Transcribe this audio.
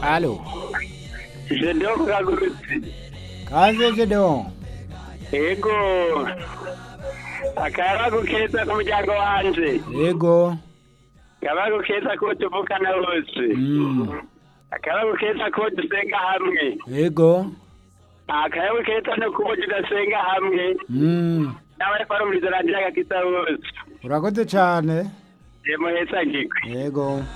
Alo. Jedon kagurutse. Kaze Jedon. Ego. Akarago keza ku muryango wanje. Yego. Akarago keza ko tuvukana bose. Akarago keza ko dusenga hamwe. Yego. Akarago keza no kubo tudasenga hamwe. Nawe farumiriza rangira gakita bose. Urakoze cyane. Yemo hesa gikwe. Yego.